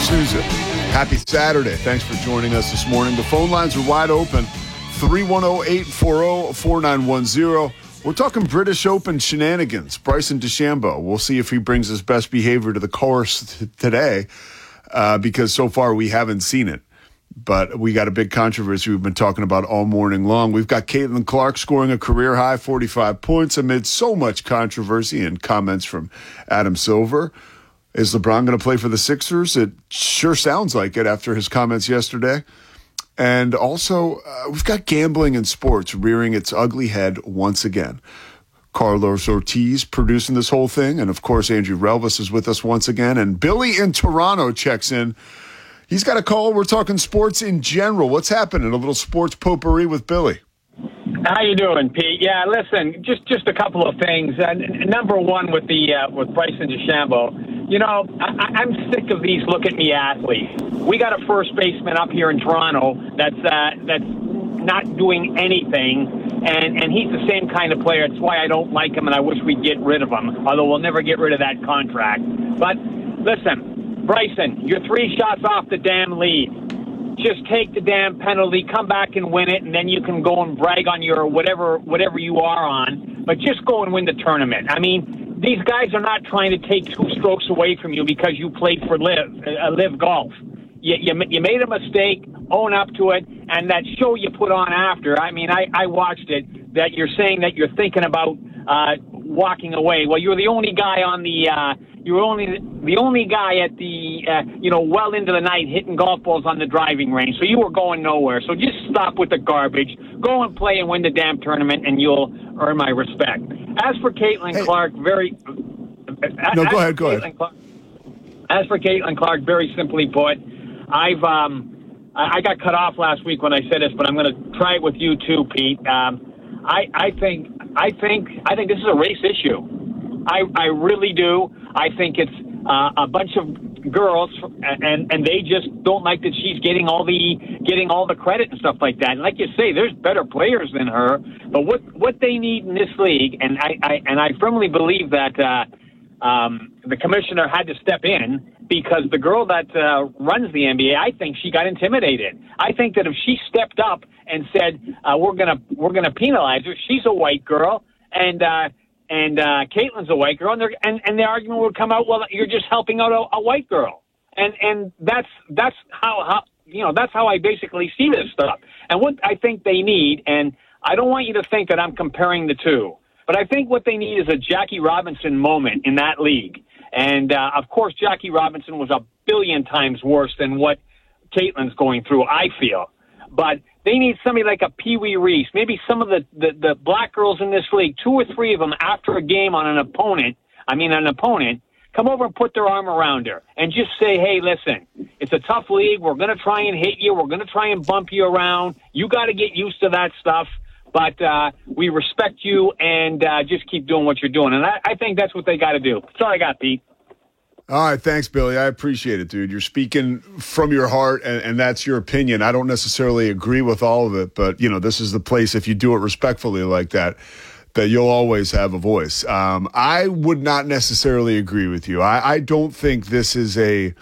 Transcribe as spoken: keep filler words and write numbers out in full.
Souza. Happy Saturday. Thanks for joining us this morning. The phone lines are wide open. three one zero, eight four zero, four nine one zero. We're talking British Open shenanigans. Bryson DeChambeau. We'll see if he brings his best behavior to the course t- today uh, because so far we haven't seen it. But we got a big controversy we've been talking about all morning long. We've got Caitlin Clark scoring a career-high forty-five points amid so much controversy and comments from Adam Silver. Is LeBron going to play for the Sixers? It sure sounds like it after his comments yesterday. And also, uh, we've got gambling in sports rearing its ugly head once again. Carlos Ortiz producing this whole thing. And, of course, Andrew Relvis is with us once again. And Billy in Toronto checks in. He's got a call. We're talking sports in general. What's happening? A little sports potpourri with Billy. How you doing, Pete? Yeah, listen, just just a couple of things. Uh, n- number one with the uh, with Bryson DeChambeau. You know, I- I'm sick of these look at me athletes. We got a first baseman up here in Toronto that's uh, that's not doing anything, and and he's the same kind of player. It's why I don't like him, and I wish we'd get rid of him. Although we'll never get rid of that contract. But listen, Bryson, you're three shots off the damn lead. Just take the damn penalty, come back and win it, and then you can go and brag on your whatever whatever you are on. But just go and win the tournament. I mean, these guys are not trying to take two strokes away from you because you played for Live, uh, Live Golf. You, you, you made a mistake, own up to it, and that show you put on after, I mean, I, I watched it, that you're saying that you're thinking about uh, walking away. Well, you're the only guy on the... Uh, You were only the only guy at the, uh, you know, well into the night hitting golf balls on the driving range. So you were going nowhere. So just stop with the garbage. Go and play and win the damn tournament, and you'll earn my respect. As for Caitlin hey. Clark, very... No, go ahead, go ahead. Clark, as for Caitlin Clark, very simply put, I've... Um, I got cut off last week when I said this, but I'm going to try it with you too, Pete. Um, I, I think, I think, I think this is a race issue. I, I really do. I think it's uh, a bunch of girls, and and they just don't like that she's getting all the getting all the credit and stuff like that. And like you say, there's better players than her. But what what they need in this league, and I, I and I firmly believe that uh, um, the commissioner had to step in because the girl that uh, runs the N B A, I think she got intimidated. I think that if she stepped up and said uh, we're gonna we're gonna penalize her, she's a white girl, and. Uh, And uh, Caitlin's a white girl, and, and and the argument would come out, well, you're just helping out a, a white girl, and and that's that's how, how you know that's how I basically see this stuff. And what I think they need, and I don't want you to think that I'm comparing the two, but I think what they need is a Jackie Robinson moment in that league. And uh, of course, Jackie Robinson was a billion times worse than what Caitlin's going through, I feel, but. They need somebody like a Pee Wee Reese, maybe some of the, the, the black girls in this league, two or three of them after a game on an opponent, I mean an opponent, come over and put their arm around her and just say, hey, listen, it's a tough league. We're going to try and hit you. We're going to try and bump you around. You got to get used to that stuff. But uh, we respect you and uh, just keep doing what you're doing. And I, I think that's what they got to do. That's all I got, Pete. All right, thanks, Billy. I appreciate it, dude. You're speaking from your heart, and, and that's your opinion. I don't necessarily agree with all of it, but, you know, this is the place, if you do it respectfully like that, that you'll always have a voice. Um, I would not necessarily agree with you. I, I don't think this is a